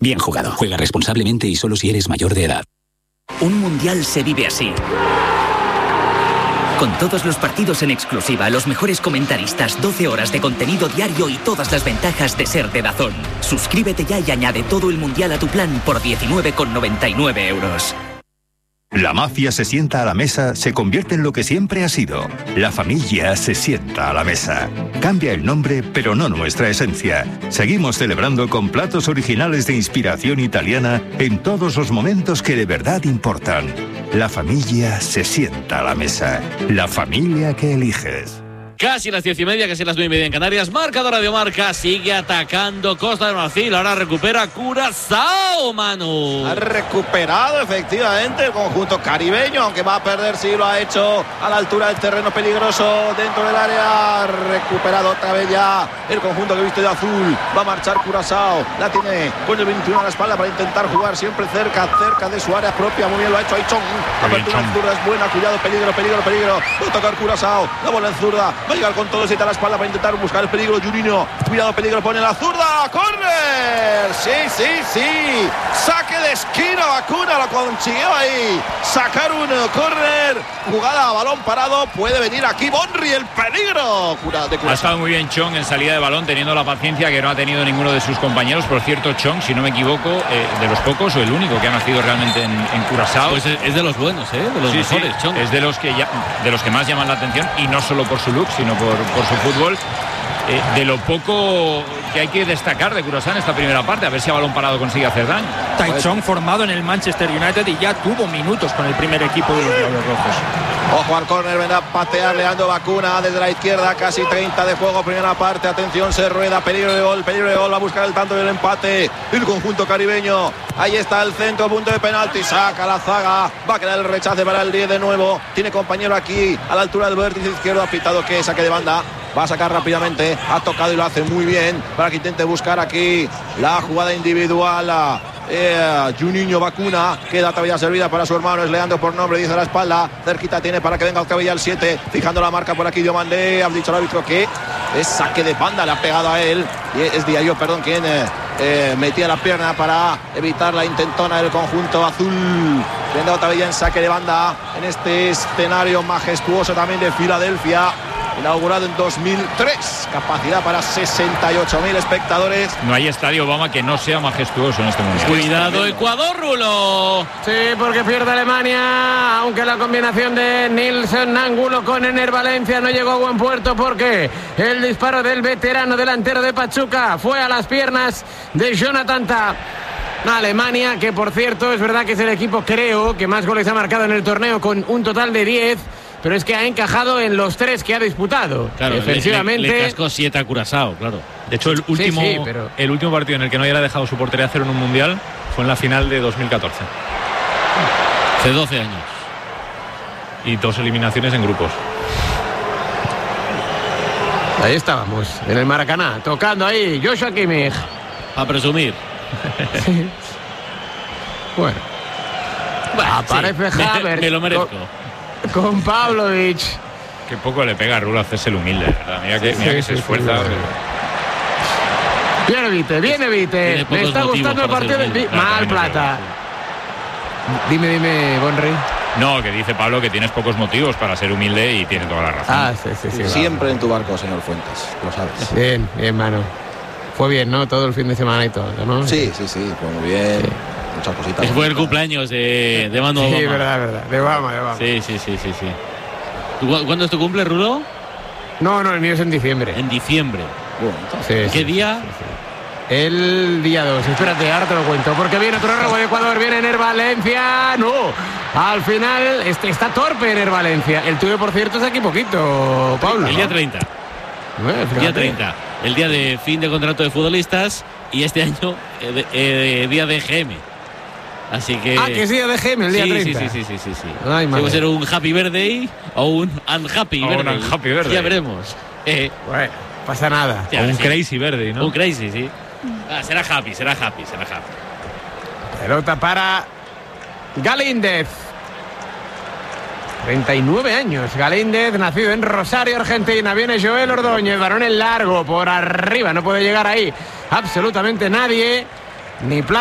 Bien jugado. Juega responsablemente y solo si eres mayor de edad. Un mundial se vive así. Con todos los partidos en exclusiva, los mejores comentaristas, 12 horas de contenido diario y todas las ventajas de ser de DAZN. Suscríbete ya y añade todo el mundial a tu plan por 19,99 euros. La mafia se sienta a la mesa, se convierte en lo que siempre ha sido. La familia se sienta a la mesa. Cambia el nombre, pero no nuestra esencia. Seguimos celebrando con platos originales de inspiración italiana en todos los momentos que de verdad importan. La familia se sienta a la mesa. La familia que eliges. Casi las 10:30, casi las 9:30 en Canarias. Marcador Radio Marca sigue atacando Costa de Marfil. Ahora recupera Curazao, Manu. Ha recuperado efectivamente el conjunto caribeño, aunque va a perder si lo ha hecho a la altura del terreno peligroso dentro del área. Ha recuperado otra vez ya el conjunto que viste de azul. Va a marchar Curazao. La tiene con el 21 a la espalda para intentar jugar siempre cerca de su área propia. Muy bien lo ha hecho ahí Chong. Apertura en zurda es buena. Cuidado, peligro. Va a tocar Curazao. La bola en zurda. Va a llegar con todo, siete a la espalda para intentar buscar el peligro. Juninho, cuidado, peligro, pone la zurda. ¡Córner! Sí. Saque de esquina, Vacuna lo consiguió ahí. Sacar un córner. Jugada a balón parado. Puede venir aquí Bonri, el peligro. Ha estado muy bien Chong en salida de balón, teniendo la paciencia que no ha tenido ninguno de sus compañeros. Por cierto, Chong, si no me equivoco, de los pocos o el único que ha nacido realmente en Curazao. Pues es de los buenos, de los mejores, Chong. Es de los que más llaman la atención, y no solo por su look, sino por su fútbol. De lo poco que hay que destacar de Curazao en esta primera parte, a ver si a balón parado consigue hacer daño. Tai Chong, formado en el Manchester United y ya tuvo minutos con el primer equipo de los Diablos Rojos. Ojo al córner, vendrá a patear Leandro Vacuna desde la izquierda, casi 30 de juego, primera parte, atención, se rueda, peligro de gol, va a buscar el tanto del empate, el conjunto caribeño, ahí está el centro, punto de penalti, saca la zaga, va a quedar el rechace para el 10 de nuevo, tiene compañero aquí, a la altura del vértice izquierdo, ha pitado que saque de banda, va a sacar rápidamente, ha tocado y lo hace muy bien, para que intente buscar aquí la jugada individual, Juninho Vacuna, queda todavía servida para su hermano, es Leandro por nombre, dice a la espalda, cerquita tiene para que venga otra vez ya el 7, fijando la marca por aquí Diomandé, ha dicho el árbitro que es saque de banda, le ha pegado a él, y es Diallo, quien metía la pierna para evitar la intentona del conjunto azul. Viene otra vez ya en saque de banda en este escenario majestuoso también de Filadelfia, inaugurado en 2003, capacidad para 68.000 espectadores. No hay estadio, Obama, que no sea majestuoso en este mundial. Cuidado, Ecuador, Rulo. Sí, porque pierde Alemania, aunque la combinación de Nilsson Angulo con Ener Valencia no llegó a buen puerto, porque el disparo del veterano delantero de Pachuca fue a las piernas de Jonathan Tah. Alemania, que por cierto es verdad que es el equipo, creo, que más goles ha marcado en el torneo, con un total de 10, pero es que ha encajado en los 3 que ha disputado. Claro, defensivamente le cascó 7 a Curazao, claro. De hecho, el último partido en el que no hubiera dejado su portería a cero en un mundial fue en la final de 2014. Hace 12 años. Y 2 eliminaciones en grupos. Ahí estábamos, en el Maracaná, tocando ahí Joshua Kimmich. A presumir. Bueno, aparece sí, Havertz. Me lo merezco. Con Pavlovic. Qué poco le pega a Rulo hacerse el humilde, ¿verdad? Mira que se esfuerza. Viene Vite. Me está gustando el partido del mal Plata. Dime, Bonri. No, que dice Pablo que tienes pocos motivos para ser humilde y tiene toda la razón. Sí. Siempre en tu barco, señor Fuentes, lo sabes. Bien, mano. Fue bien, ¿no? Todo el fin de semana y todo, ¿no? Sí, fue muy bien. Sí. Muchas cositas. Fue el cumpleaños de Manu Obama. Sí, verdad. De Obama. Sí. ¿Cuándo es tu cumple, Rulo? No, el mío es en diciembre. En diciembre. ¿Qué día? Sí. El día 2. Espérate, ahora te lo cuento. Porque viene otro robo de Ecuador. Viene Ener Valencia. No. Al final está torpe Ener Valencia. El tuyo, por cierto, es aquí poquito, Pablo. El día 30. El día 30. El día de fin de contrato de futbolistas. Y este año, día de GM. Así que... que es día de GM, el día 30. Sí. Ay, puede ser un happy birthday o un unhappy birthday. Ya veremos. Bueno, pasa nada. O un crazy birthday, ¿no? Un crazy, sí. Será happy. Pelota para Galíndez. 39 años. Galíndez, nacido en Rosario, Argentina. Viene Joel Ordóñez, varón en largo por arriba. No puede llegar ahí absolutamente nadie. Ni